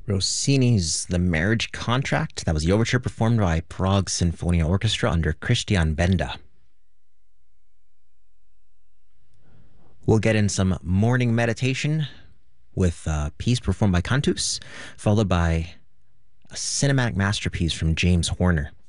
Rossini's The Marriage Contract. That was the overture performed by Prague Sinfonia Orchestra under Christian Benda. We'll get in some morning meditation with a piece performed by Cantus, followed by a cinematic masterpiece from James Horner.